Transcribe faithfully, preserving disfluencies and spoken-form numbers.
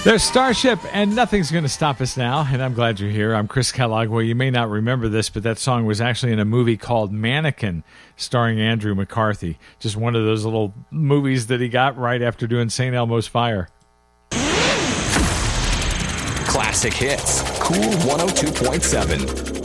There's Starship, and nothing's going to stop us now, and I'm glad you're here. I'm Chris Kellogg. Well, you may not remember this, but that song was actually in a movie called Mannequin, starring Andrew McCarthy. Just one of those little movies that he got right after doing Saint Elmo's Fire. Classic hits. Cool one oh two point seven.